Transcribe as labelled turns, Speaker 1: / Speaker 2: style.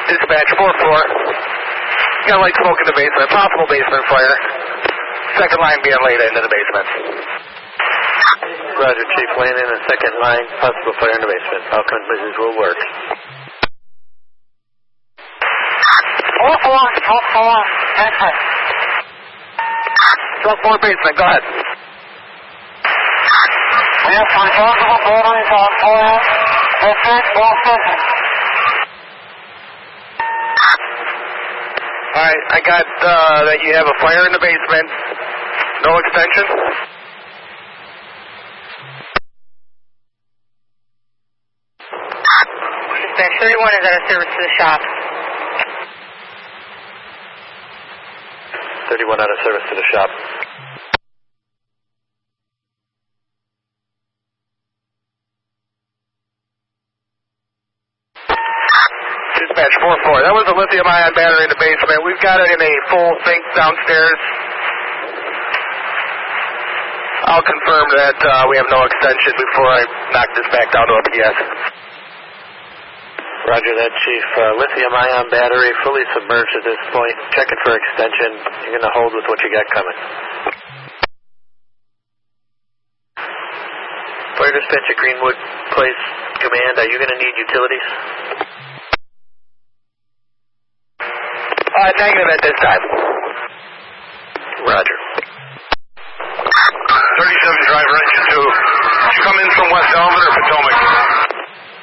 Speaker 1: Dispatch 4-4. Got light smoke in the basement. Possible basement fire. Second line being laid into the basement.
Speaker 2: Roger, Chief Landon, and second line, possible fire in the basement. All transmissions will work.
Speaker 1: 4-4. Excellent. 4 basement, go ahead.
Speaker 3: Yes, we're possible batteries on fire. Dispatch 4-7.
Speaker 1: Alright, I got that you have a fire in the basement. No extension.
Speaker 4: Dispatch 31 is out of service to the shop.
Speaker 2: 31 out of service to the shop.
Speaker 1: Dispatch 4-4. That was a lithium-ion battery in the basement. We've got it in a full sink downstairs. I'll confirm that we have no extension before I knock this back down to a PS.
Speaker 2: Roger that, Chief. Lithium-ion battery, fully submerged at this point. Check it for extension. You're going to hold with what you got coming. Fire dispatch at Greenwood Place Command, are you going to need utilities?
Speaker 1: Negative at this time.
Speaker 2: Roger.
Speaker 5: 37 driver engine 2. Did you come in from West Elvin or Potomac?